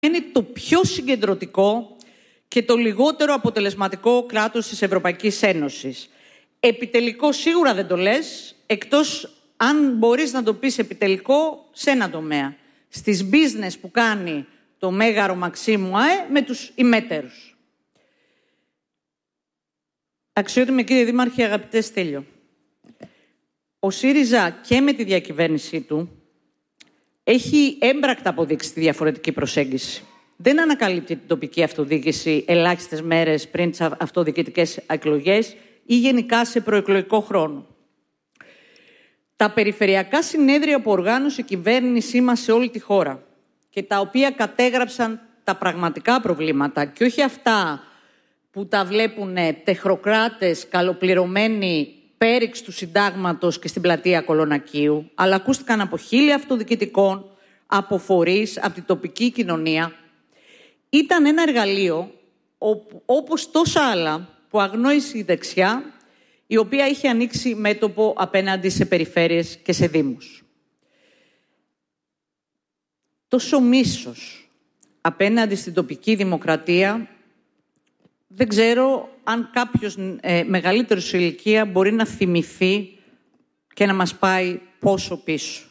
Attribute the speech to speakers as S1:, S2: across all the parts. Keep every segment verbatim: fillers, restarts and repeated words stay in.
S1: είναι το πιο συγκεντρωτικό και το λιγότερο αποτελεσματικό κράτος της Ευρωπαϊκής Ένωσης. Επιτελικό σίγουρα δεν το λες, εκτός αν μπορείς να το πεις επιτελικό σε ένα τομέα. Στις business που κάνει το Μέγαρο Μαξίμου ΑΕ με τους ημέτερους. Αξιότιμη κύριε Δήμαρχε, αγαπητέ Στέλιο, ο ΣΥΡΙΖΑ και με τη διακυβέρνησή του έχει έμπρακτα αποδείξει τη διαφορετική προσέγγιση. Δεν ανακαλύπτει την τοπική αυτοδιοίκηση ελάχιστες μέρες πριν τις αυτοδιοικητικές εκλογές ή γενικά σε προεκλογικό χρόνο. Τα περιφερειακά συνέδρια που οργάνωσε η κυβέρνησή μας σε όλη τη χώρα και τα οποία κατέγραψαν τα πραγματικά προβλήματα και όχι αυτά που τα βλέπουν τεχνοκράτες καλοπληρωμένοι πέριξ του συντάγματος και στην πλατεία Κολονακίου, αλλά ακούστηκαν από χίλια αυτοδιοικητικών, από φορείς, από την τοπική κοινωνία. Ήταν ένα εργαλείο, όπως τόσα άλλα, που αγνόησε η δεξιά, η οποία είχε ανοίξει μέτωπο απέναντι σε περιφέρειες και σε δήμους. Τόσο μίσος απέναντι στην τοπική δημοκρατία, δεν ξέρω αν κάποιος ε, μεγαλύτερος σε ηλικία μπορεί να θυμηθεί και να μας πάει πόσο πίσω.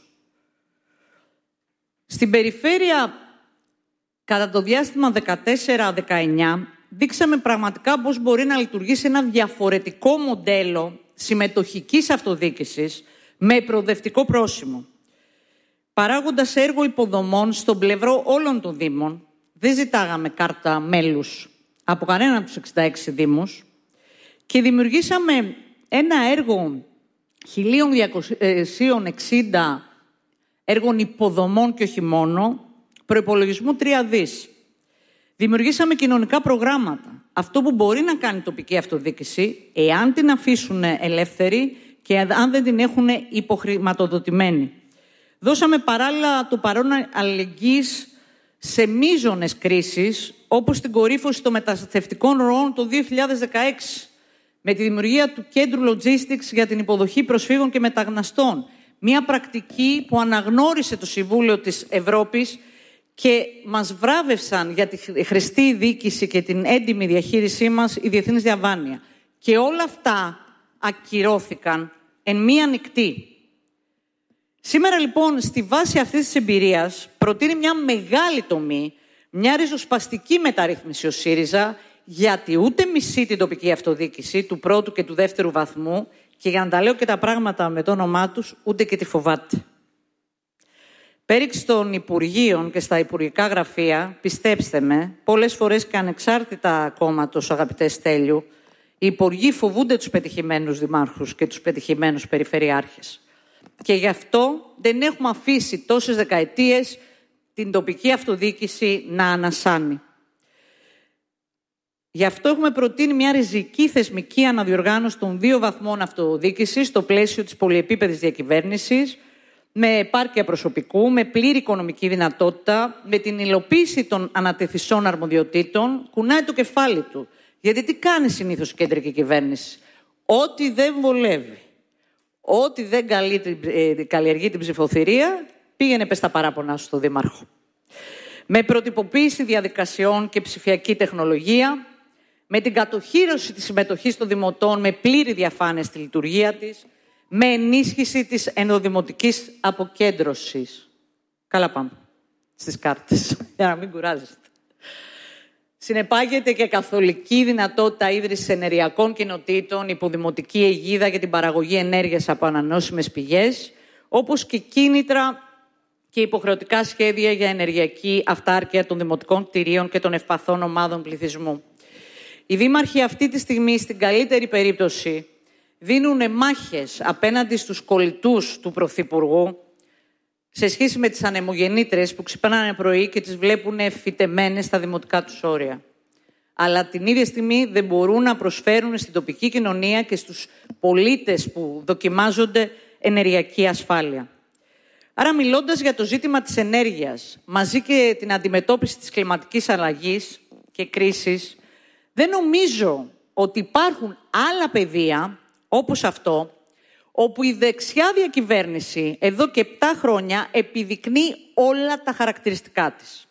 S1: Στην περιφέρεια, κατά το διάστημα δεκατέσσερα δεκαεννιά, δείξαμε πραγματικά πώς μπορεί να λειτουργήσει ένα διαφορετικό μοντέλο συμμετοχικής αυτοδιοίκησης με προοδευτικό πρόσημο. Παράγοντας έργο υποδομών στον πλευρό όλων των δήμων, δεν ζητάγαμε κάρτα μέλους από κανέναν από τους εξήντα έξι δήμους και δημιουργήσαμε ένα έργο χίλια διακόσια εξήντα έργων υποδομών και όχι μόνο, προϋπολογισμού τρία δις. Δημιουργήσαμε κοινωνικά προγράμματα. Αυτό που μπορεί να κάνει η τοπική αυτοδιοίκηση, εάν την αφήσουν ελεύθερη και αν δεν την έχουν υποχρηματοδοτημένη. Δώσαμε παράλληλα το παρόν αλληλεγγύης σε μείζονες κρίσεις, όπως την κορύφωση των μεταναστευτικών ροών το δύο χιλιάδες δεκαέξι, με τη δημιουργία του κέντρου logistics για την υποδοχή προσφύγων και μεταναστών. Μια πρακτική που αναγνώρισε το Συμβούλιο της Ευρώπης και μας βράβευσαν για τη χρηστή διοίκηση και την έντιμη διαχείρισή μας η Διεθνής Διαβάνεια. Και όλα αυτά ακυρώθηκαν εν μία νυχτή. Σήμερα λοιπόν στη βάση αυτής της εμπειρίας προτείνει μια μεγάλη τομή, μια ριζοσπαστική μεταρρύθμιση ο ΣΥΡΙΖΑ, γιατί ούτε μισεί την τοπική αυτοδιοίκηση του πρώτου και του δεύτερου βαθμού και για να τα λέω και τα πράγματα με το όνομά τους, ούτε και τη φοβάται. Πέριξ των Υπουργείων και στα Υπουργικά Γραφεία, πιστέψτε με, πολλές φορές και ανεξάρτητα κόμματος, αγαπητέ Στέλιου, οι υπουργοί φοβούνται τους πετυχημένους δημάρχους και τους πετυχημένους περιφερειάρχες. Και γι' αυτό δεν έχουμε αφήσει τόσες δεκαετίες την τοπική αυτοδιοίκηση να ανασάνει. Γι' αυτό έχουμε προτείνει μια ριζική θεσμική αναδιοργάνωση των δύο βαθμών αυτοδιοίκησης στο πλαίσιο της πολυεπίπεδης διακυβέρνησης, με επάρκεια προσωπικού, με πλήρη οικονομική δυνατότητα, με την υλοποίηση των ανατεθισών αρμοδιοτήτων, κουνάει το κεφάλι του. Γιατί τι κάνει συνήθως η κεντρική κυβέρνηση? Ό,τι δεν βολεύει, ό,τι δεν καλλιεργεί την ψηφοθυρία, πήγαινε πες τα παράπονά σου στο Δήμαρχο. Με προτυποποίηση διαδικασιών και ψηφιακή τεχνολογία, με την κατοχύρωση της συμμετοχής των δημοτών με πλήρη διαφάνεια στη λειτουργία της, με ενίσχυση της ενδοδημοτικής αποκέντρωσης. Καλά πάμε στις κάρτες, για να μην κουράζεστε. Συνεπάγεται και καθολική δυνατότητα ίδρυσης ενεργειακών κοινοτήτων, υποδημοτική αιγίδα για την παραγωγή ενέργειας από ανανεώσιμες πηγές, όπως και κίνητρα και υποχρεωτικά σχέδια για ενεργειακή αυτάρκεια των δημοτικών κτηρίων και των ευπαθών ομάδων πληθυσμού. Οι δήμαρχοι αυτή τη στιγμή, στην καλύτερη περίπτωση, δίνουν μάχες απέναντι στους κολλητούς του Πρωθυπουργού σε σχέση με τις ανεμογεννήτρες που ξυπνάνε πρωί και τις βλέπουν φυτεμένες στα δημοτικά τους όρια. Αλλά την ίδια στιγμή δεν μπορούν να προσφέρουν στην τοπική κοινωνία και στους πολίτες που δοκιμάζονται ενεργειακή ασφάλεια. Άρα, μιλώντας για το ζήτημα της ενέργειας, μαζί και την αντιμετώπιση της κλιματικής αλλαγής και κρίσης, δεν νομίζω ότι υπάρχουν άλλα πεδία όπως αυτό, όπου η δεξιά διακυβέρνηση εδώ και επτά χρόνια επιδεικνύει όλα τα χαρακτηριστικά της.